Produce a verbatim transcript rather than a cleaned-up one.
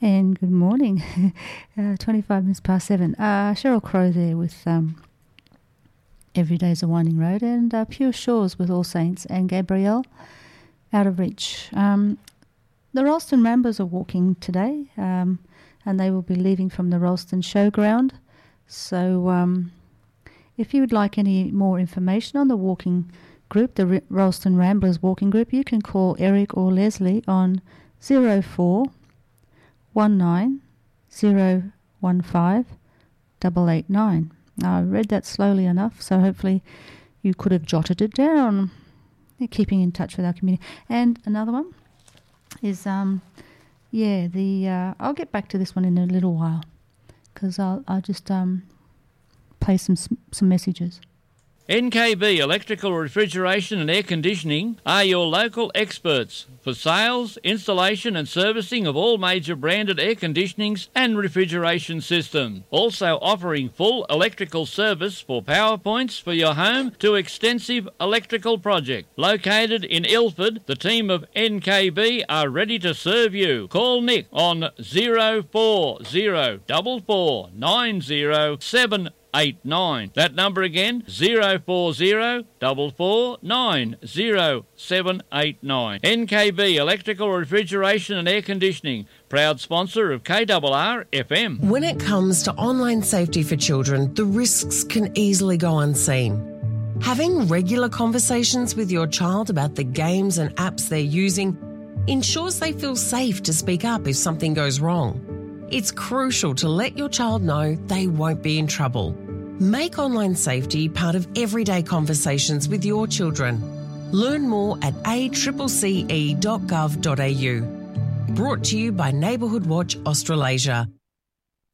And good morning, uh, twenty-five minutes past seven. Uh, Cheryl Crow there with um, Every Day's a Winding Road, and uh, Pure Shores with All Saints, and Gabrielle, Out of Reach. Um, the Ralston Ramblers are walking today, um, and they will be leaving from the Ralston Showground. So um, if you would like any more information on the walking group, the R- Ralston Ramblers walking group, you can call Eric or Leslie on zero four one nine zero one five double eight nine. Now, I read that slowly enough, so hopefully you could have jotted it down. They're keeping in touch with our community. And another one is, um, yeah, the uh, I'll get back to this one in a little while because I'll I'll just um play some some messages. N K B Electrical, Refrigeration and Air Conditioning are your local experts for sales, installation and servicing of all major branded air conditionings and refrigeration systems. Also offering full electrical service for power points for your home to extensive electrical project. Located in Ilford, the team of N K B are ready to serve you. Call Nick on zero four zero four four nine zero seven eight nine. That number again, zero four zero four four nine zero seven eight nine. N K B Electrical, Refrigeration and Air Conditioning, proud sponsor of K R R F M. When it comes to online safety for children, the risks can easily go unseen. Having regular conversations with your child about the games and apps they're using ensures they feel safe to speak up if something goes wrong. It's crucial to let your child know they won't be in trouble. Make online safety part of everyday conversations with your children. Learn more at a c c c e dot gov dot a u. Brought to you by Neighbourhood Watch Australasia.